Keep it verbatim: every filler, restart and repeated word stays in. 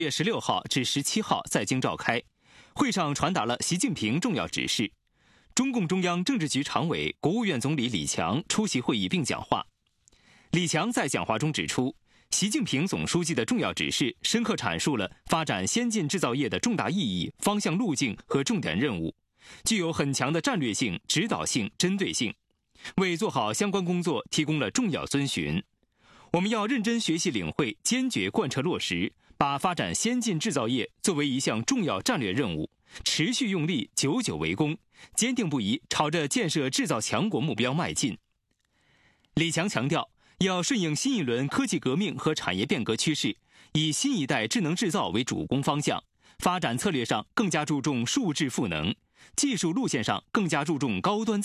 月十六号至十七号在京召开，会上传达了习近平重要指示。中共中央政治局常委、国务院总理李强出席会议并讲话。李强在讲话中指出，习近平总书记的重要指示深刻阐述了发展先进制造业的重大意义、方向路径和重点任务，具有很强的战略性、指导性、针对性，为做好相关工作提供了重要遵循。我们要认真学习领会，坚决贯彻落实，把发展先进制造业作为一项重要战略任务，持续用力，久久为功，坚定不移朝着建设制造强国目标迈进。李强强调，要顺应新一轮科技革命和产业变革趋势，以新一代智能制造为主攻方向，发展策略上更加注重数智赋能，技术路线上更加注重高端